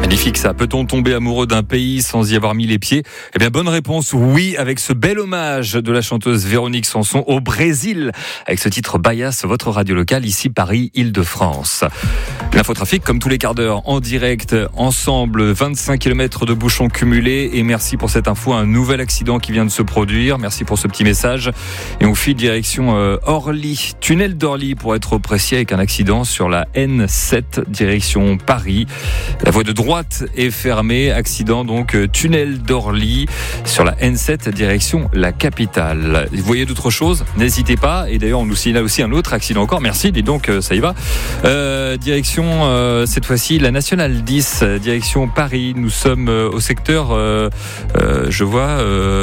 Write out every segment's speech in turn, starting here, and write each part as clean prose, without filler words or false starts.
Magnifique ça. Peut-on tomber amoureux d'un pays sans y avoir mis les pieds ? Eh bien, bonne réponse, oui, avec ce bel hommage de la chanteuse Véronique Sanson au Brésil, avec ce titre Baias, votre radio locale, ici Paris, Île-de-France. L'infotrafic, comme tous les quarts d'heure, en direct, ensemble, 25 km de bouchons cumulés. Et merci pour cette info, un nouvel accident qui vient de se produire. Merci pour ce petit message. Et on file direction Orly, tunnel d'Orly pour être précis, avec un accident sur la N7, direction Paris. La voie de droite est fermée, accident donc tunnel d'Orly sur la N7 direction la capitale. Vous voyez d'autres choses ? N'hésitez pas. Et d'ailleurs on nous signale aussi un autre accident encore. Merci, dis donc ça y va. Direction cette fois-ci la nationale 10 direction Paris. Nous sommes au secteur je vois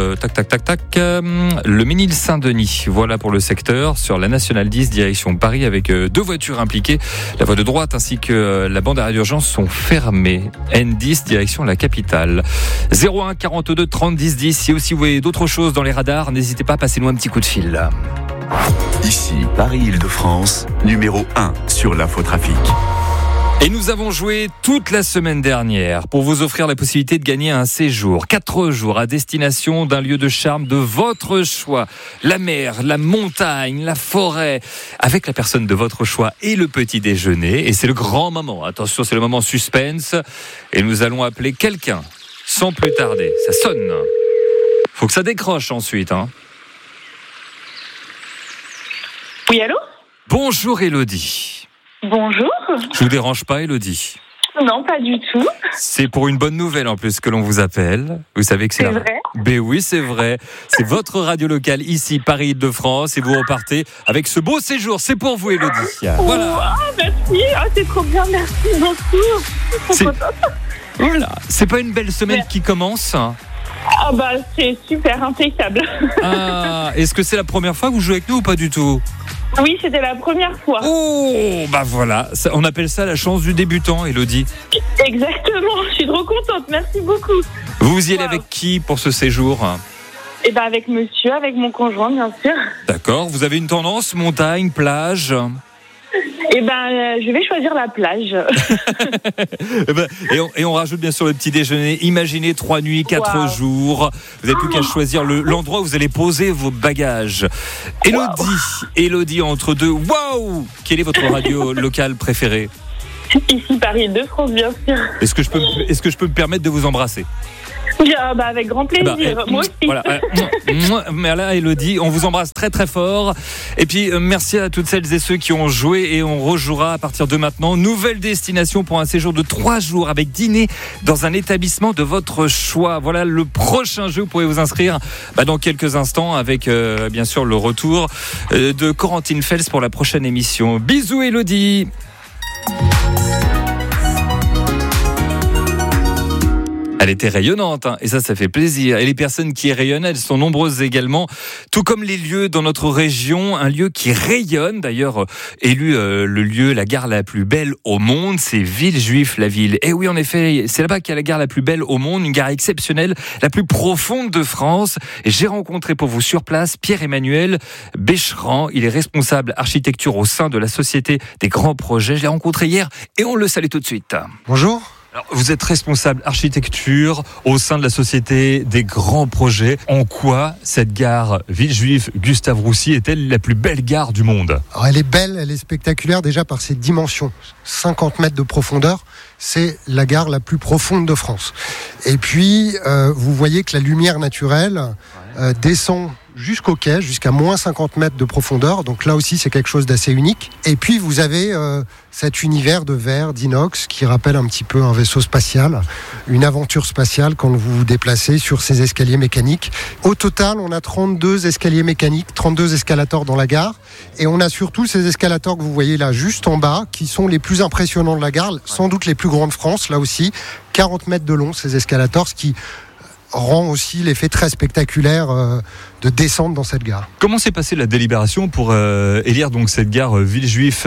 le Ménil-Saint-Denis. Voilà pour le secteur sur la nationale 10 direction Paris avec deux voitures impliquées. La voie de droite ainsi que la bande d'arrêt d'urgence sont fermées. N10 direction la capitale. 01 42 30 10 10. Si aussi vous voyez d'autres choses dans les radars, n'hésitez pas à passer nous un petit coup de fil. Ici Paris Île-de-France, numéro 1 sur l'infotrafic. Et nous avons joué toute la semaine dernière pour vous offrir la possibilité de gagner un séjour, 4 jours à destination d'un lieu de charme de votre choix. La mer, la montagne, la forêt, avec la personne de votre choix et le petit déjeuner. Et c'est le grand moment. Attention, c'est le moment suspense. Et nous allons appeler quelqu'un sans plus tarder. Ça sonne. Faut que ça décroche ensuite, hein. Oui, allô ? Bonjour Élodie. Bonjour. Je vous dérange pas, Élodie ? Non, pas du tout. C'est pour une bonne nouvelle en plus que l'on vous appelle. Vous savez que c'est vrai ? Ben oui, c'est vrai. C'est votre radio locale ici, Paris Île-de-France, et vous repartez avec ce beau séjour. C'est pour vous, Élodie. Voilà. Oh, merci. Oh, c'est trop bien. Merci beaucoup. C'est voilà. C'est pas une belle semaine qui commence ? Ah bah c'est super, impeccable. Ah, est-ce que c'est la première fois que vous jouez avec nous ou pas du tout ? Oui, c'était la première fois. Oh, bah voilà. On appelle ça la chance du débutant, Élodie. Exactement. Je suis trop contente. Merci beaucoup. Vous y allez avec qui pour ce séjour ? Eh ben avec monsieur, avec mon conjoint, bien sûr. D'accord. Vous avez une tendance, montagne, plage ? Eh ben, je vais choisir la plage. et on rajoute bien sûr le petit déjeuner. Imaginez 3 nuits, 4 jours. Vous n'avez plus qu'à choisir l'endroit où vous allez poser vos bagages. Élodie, entre deux. Waouh ! Quelle est votre radio locale préférée ? Ici, Paris Île-de-France, bien sûr. Est-ce que je peux me permettre de vous embrasser ? Bah, avec grand plaisir. Moi aussi. Voilà. Mais là, Élodie, on vous embrasse très très fort. Et puis, merci à toutes celles et ceux qui ont joué et on rejouera à partir de maintenant. Nouvelle destination pour un séjour de 3 jours avec dîner dans un établissement de votre choix. Voilà le prochain jeu. Vous pouvez vous inscrire dans quelques instants avec bien sûr le retour de Corentine Fels pour la prochaine émission. Bisous, Élodie. Elle était rayonnante, hein, et ça fait plaisir. Et les personnes qui rayonnent, elles sont nombreuses également, tout comme les lieux dans notre région. Un lieu qui rayonne, d'ailleurs élu la gare la plus belle au monde, c'est Villejuif-la-Ville. Et oui, en effet, c'est là-bas qu'il y a la gare la plus belle au monde, une gare exceptionnelle, la plus profonde de France. Et j'ai rencontré pour vous sur place Pierre-Emmanuel Bécheran. Il est responsable architecture au sein de la Société des Grands Projets. Je l'ai rencontré hier et on le salue tout de suite. Bonjour. Alors, vous êtes responsable architecture au sein de la Société des Grands Projets. En quoi cette gare Villejuif-Gustave-Roussy est-elle la plus belle gare du monde ? Alors, elle est belle, elle est spectaculaire déjà par ses dimensions. 50 mètres de profondeur, c'est la gare la plus profonde de France. Et puis, vous voyez que la lumière naturelle descend jusqu'au quai, jusqu'à moins 50 mètres de profondeur. Donc là aussi, c'est quelque chose d'assez unique. Et puis, vous avez cet univers de verre, d'inox, qui rappelle un petit peu un vaisseau spatial, une aventure spatiale quand vous vous déplacez sur ces escaliers mécaniques. Au total, on a 32 escaliers mécaniques, 32 escalators dans la gare. Et on a surtout ces escalators que vous voyez là, juste en bas, qui sont les plus impressionnants de la gare, sans doute les plus grands de France, là aussi. 40 mètres de long, ces escalators, ce qui rend aussi l'effet très spectaculaire de descente dans cette gare. Comment s'est passée la délibération pour élire donc cette gare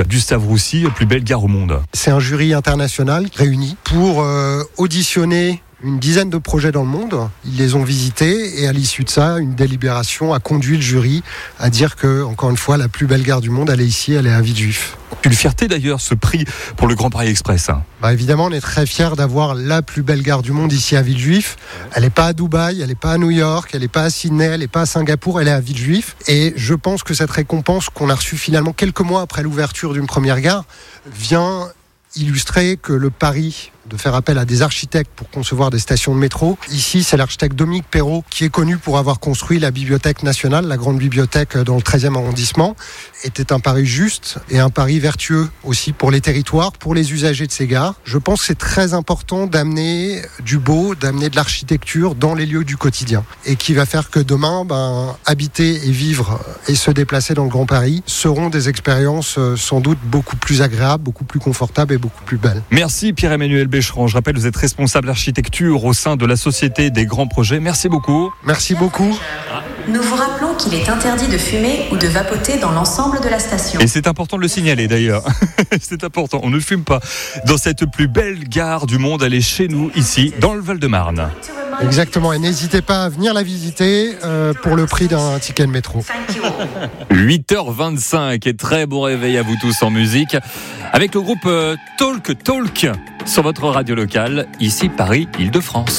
Villejuif-Gustave-Roussy, plus belle gare au monde ? C'est un jury international réuni pour auditionner une dizaine de projets dans le monde. Ils les ont visités et à l'issue de ça, une délibération a conduit le jury à dire que, encore une fois, la plus belle gare du monde, elle est ici, elle est à Villejuif. Une fierté d'ailleurs, ce prix pour le Grand Paris Express. Évidemment, on est très fiers d'avoir la plus belle gare du monde ici à Villejuif. Elle n'est pas à Dubaï, elle n'est pas à New York, elle n'est pas à Sydney, elle n'est pas à Singapour, elle est à Villejuif. Et je pense que cette récompense qu'on a reçue finalement quelques mois après l'ouverture d'une première gare vient illustrer que le pari de faire appel à des architectes pour concevoir des stations de métro. Ici, c'est l'architecte Dominique Perrault qui est connu pour avoir construit la Bibliothèque nationale, la grande bibliothèque dans le 13e arrondissement. Était un pari juste et un pari vertueux aussi pour les territoires, pour les usagers de ces gares. Je pense que c'est très important d'amener du beau, d'amener de l'architecture dans les lieux du quotidien et qui va faire que demain, habiter et vivre et se déplacer dans le Grand Paris seront des expériences sans doute beaucoup plus agréables, beaucoup plus confortables et beaucoup plus belles. Merci Pierre-Emmanuel Bécheron. Je rappelle, vous êtes responsable architecture au sein de la Société des Grands Projets. Merci beaucoup. Merci beaucoup. Nous vous rappelons qu'il est interdit de fumer ou de vapoter dans l'ensemble de la station. Et c'est important de le signaler d'ailleurs. C'est important, on ne fume pas. Dans cette plus belle gare du monde, elle est chez nous, ici, dans le Val-de-Marne. Exactement, et n'hésitez pas à venir la visiter pour le prix d'un ticket de métro. 8h25 et très bon réveil à vous tous en musique avec le groupe Talk sur votre radio locale, ici Paris, Île-de-France.